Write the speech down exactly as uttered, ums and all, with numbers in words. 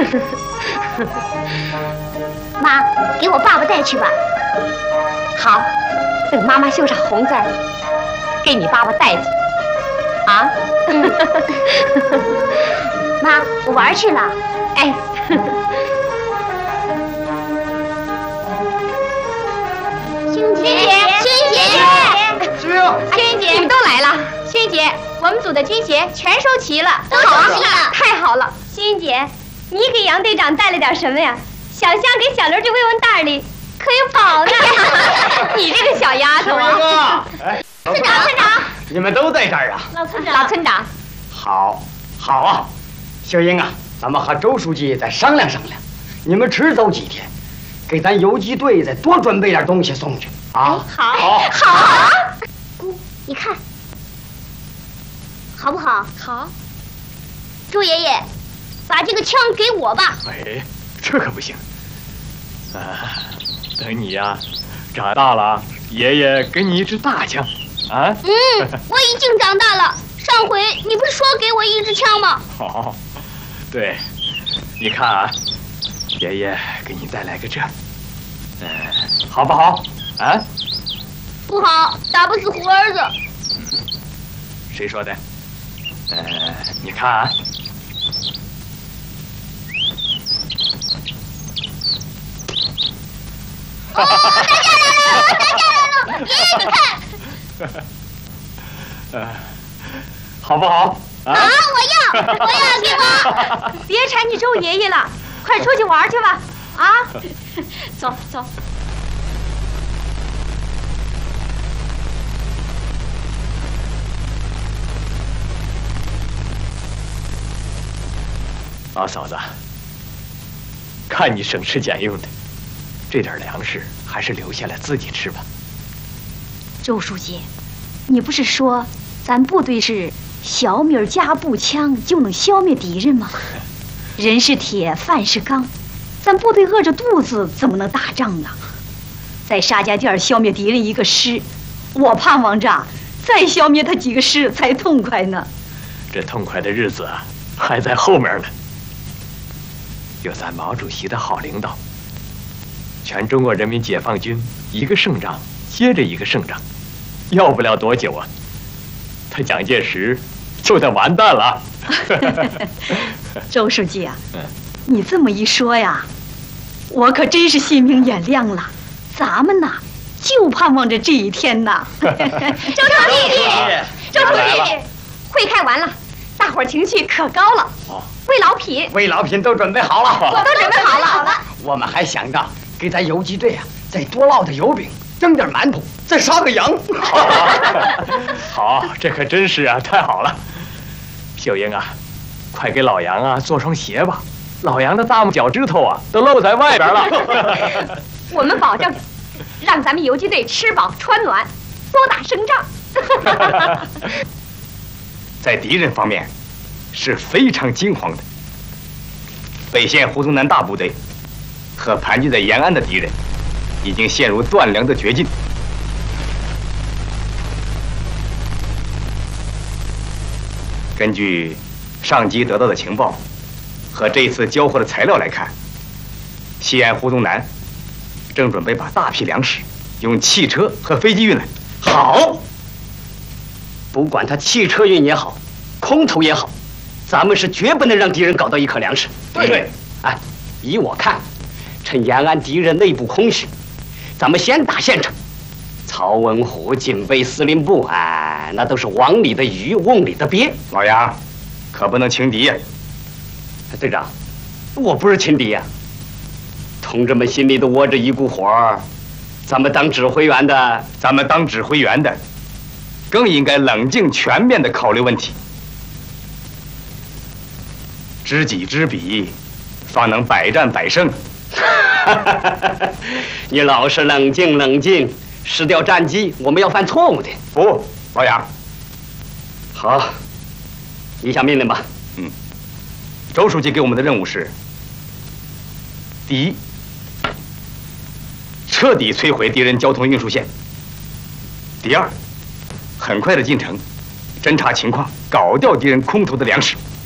妈，给我爸爸带去吧。 好，等妈妈绣上红字儿，给你爸爸带去。啊？ 嗯、妈，我玩去了。 哎。 萱姐，萱姐， 志明， 萱姐，你们都来了。萱姐，我们组的军鞋全收齐了， 都收齐了， 太好了。萱姐，你给杨队长带了点什么呀？小香给小刘这慰问袋里可有宝呢。你这个小丫头啊！ 哎， 村长，村长， 你们都在这儿啊？ 老村长，老村长， 好，好啊，秀英啊，咱们和周书记再商量商量，你们迟走几天，给咱游击队再多准备点东西送去啊！ 好， 好， 好啊！ 姑，你看，好不好？ 好。 周爷爷，把这个枪给我吧。 哎，这可不行。啊，等你呀长大了，爷爷给你一支大枪。啊？ 嗯，我已经长大了。上回你不是说给我一支枪吗？ 好，对，你看啊，爷爷给你再来个这，嗯，好不好？啊？ 不好，打不死活儿子。 谁说的？呃，你看啊。 哦，打下来了，打下来了！爷爷，你看。 呃，好不好？啊！ 啊，我要，我要，给我！ 别缠你周爷爷了，快出去玩去吧！啊，走走。 啊，嫂子，看你省吃俭用的，这点粮食还是留下来自己吃吧。 周书记，你不是说咱部队是小米加步枪就能消灭敌人吗？人是铁，饭是钢，咱部队饿着肚子怎么能打仗啊？在沙家店消灭敌人一个师，我盼望着再消灭他几个师才痛快呢。 这痛快的日子啊，还在后面呢。有咱毛主席的好领导，全中国人民解放军一个胜仗接着一个胜仗，要不了多久啊，他蒋介石就得完蛋了。 周书记啊，嗯、你这么一说呀，我可真是心明眼亮了。咱们呐，就盼望着这一天呐。周书记，周书记，会开完了，大伙儿情绪可高了。哦。慰劳品， 慰劳品都准备好了， 我都准备好了。好了， 我们还想着给咱游击队啊，再多烙点油饼，蒸点馒头，再杀个羊。 好，好，这可真是啊，太好了。秀英啊，快给老杨啊做双鞋吧，老杨的大拇脚趾头啊都露在外边了。 我们保证让咱们游击队吃饱穿暖，多打胜仗。 在敌人方面是非常惊慌的。北线胡宗南大部队和盘踞在延安的敌人已经陷入断粮的绝境。根据上级得到的情报和这次交货的材料来看，西安胡宗南正准备把大批粮食用汽车和飞机运来。好，不管他汽车运也好，空投也好，咱们是绝不能让敌人搞到一颗粮食。对对，哎，依我看，趁延安敌人内部空虚，咱们先打县城。曹文虎警备司令部，哎，那都是网里的鱼，瓮里的鳖。老杨，可不能轻敌呀！队长，我不是轻敌呀。同志们心里都窝着一股火，咱们当指挥员的，咱们当指挥员的，更应该冷静全面地考虑问题。知己知彼，方能百战百胜。你老是冷静冷静，失掉战机，我们要犯错误的。不，老杨。好，你下命令吧。嗯。周书记给我们的任务是：第一，彻底摧毁敌人交通运输线；第二，很快的进城，侦察情况，搞掉敌人空投的粮食。